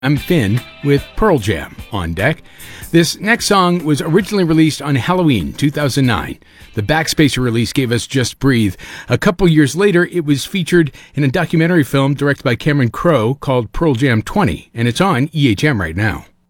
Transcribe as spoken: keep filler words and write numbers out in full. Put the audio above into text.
I'm Finn with Pearl Jam on deck. This next song was originally released on Halloween two thousand nine. The Backspacer release gave us Just Breathe. A couple years later, it was featured in a documentary film directed by Cameron Crowe called Pearl Jam twenty, and it's on E H M right now.